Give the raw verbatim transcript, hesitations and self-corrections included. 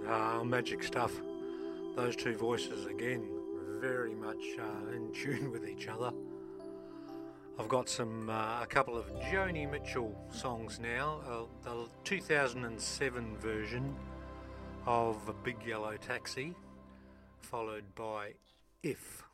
Uh, magic stuff. Those two voices again, very much uh, in tune with each other. I've got some uh, a couple of Joni Mitchell songs now. Uh, the two thousand seven version of A Big Yellow Taxi, followed by If.